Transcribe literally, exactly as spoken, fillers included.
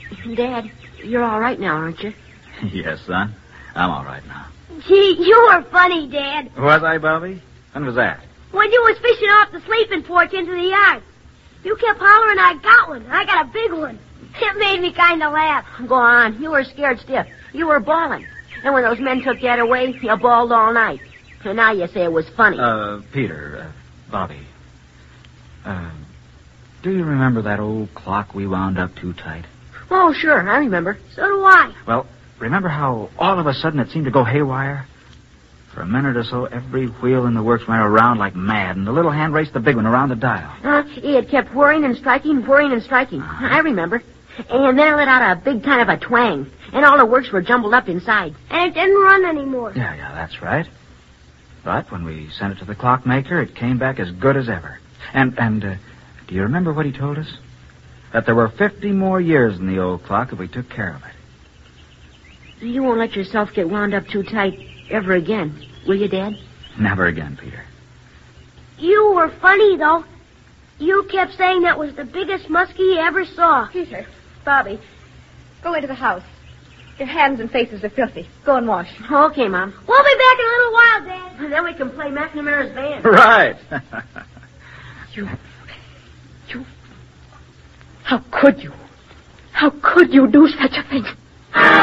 Dad, you're all right now, aren't you? Yes, son. I'm all right now. Gee, you were funny, Dad. Was I, Bobby? When was that? When you was fishing off the sleeping porch into the yard. You kept hollering, I got one. I got a big one. It made me kind of laugh. Go on. You were scared stiff. You were bawling. And when those men took Dad away, you bawled all night. And now you say it was funny. Uh, Peter, uh, Bobby. Uh, do you remember that old clock we wound up too tight? Oh, sure. I remember. So do I. Well, remember how all of a sudden it seemed to go haywire? For a minute or so, every wheel in the works went around like mad, and the little hand raced the big one around the dial. Uh, it kept whirring and striking, whirring and striking. Uh-huh. I remember. And then it let out a big kind of a twang, and all the works were jumbled up inside. And it didn't run anymore. Yeah, yeah, that's right. But when we sent it to the clockmaker, it came back as good as ever. And, and, uh, do you remember what he told us? That there were fifty more years in the old clock if we took care of it. You won't let yourself get wound up too tight ever again, will you, Dad? Never again, Peter. You were funny, though. You kept saying that was the biggest muskie you ever saw. Peter, Bobby, go into the house. Your hands and faces are filthy. Go and wash. Okay, Mom. We'll be back in a little while, Dad. And then we can play McNamara's band. Right. You... You... How could you? How could you do such a thing?